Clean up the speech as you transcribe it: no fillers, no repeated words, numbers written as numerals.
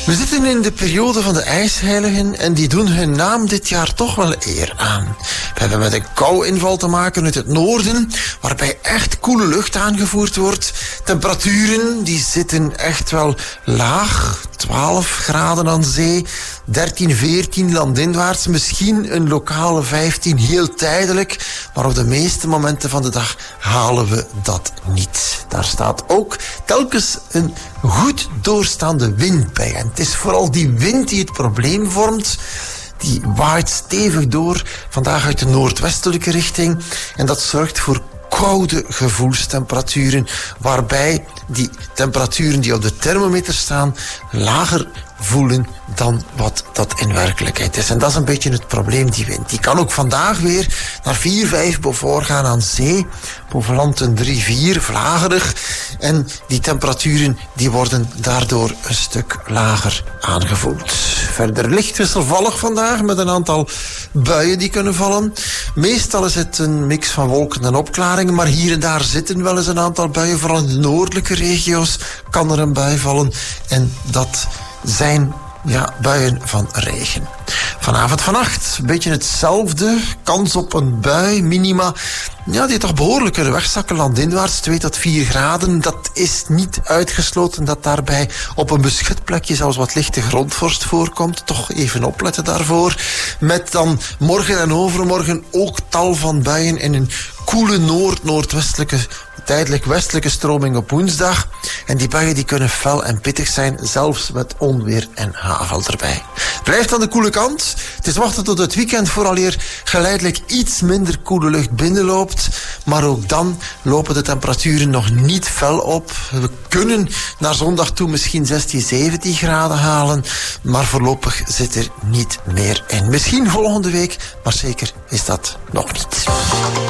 We zitten in de periode van de ijsheiligen en die doen hun naam dit jaar toch wel eer aan. We hebben met een kouinval te maken uit het noorden, waarbij echt koele lucht aangevoerd wordt. Temperaturen die zitten echt wel laag, 12 graden aan zee, 13, 14 landinwaarts, misschien een lokale 15 heel tijdelijk, maar op de meeste momenten van de dag halen we dat niet. Daar staat ook telkens een goed doorstaande wind bij. En het is vooral die wind die het probleem vormt. Die waait stevig door, vandaag uit de noordwestelijke richting. En dat zorgt voor koude gevoelstemperaturen, waarbij die temperaturen die op de thermometer staan lager voelen dan wat dat in werkelijkheid is. En dat is een beetje het probleem, die wind. Die kan ook vandaag weer naar 4, 5 Beaufort gaan aan zee. Boven land een 3, 4, vlagerig. En die temperaturen die worden daardoor een stuk lager aangevoeld. Verder licht wisselvallig vandaag met een aantal buien die kunnen vallen. Meestal is het een mix van wolken en opklaringen, maar hier en daar zitten wel eens een aantal buien. Vooral in de noordelijke regio's kan er een bui vallen. En dat zijn buien van regen. Vanavond, vannacht, een beetje hetzelfde. Kans op een bui, minima. Die toch behoorlijk kunnen wegzakken landinwaarts, 2 tot 4 graden. Dat is niet uitgesloten dat daarbij op een beschut plekje zelfs wat lichte grondvorst voorkomt. Toch even opletten daarvoor. Met dan morgen en overmorgen ook tal van buien in een koele noordwestelijke, tijdelijk westelijke stroming op woensdag. En die buien die kunnen fel en pittig zijn, zelfs met onweer en hagel erbij. Blijft aan de koele kant. Het is wachten tot het weekend vooraleer geleidelijk iets minder koele lucht binnenloopt. Maar ook dan lopen de temperaturen nog niet fel op. We kunnen naar zondag toe misschien 16, 17 graden halen. Maar voorlopig zit er niet meer in. Misschien volgende week, maar zeker is dat nog niet.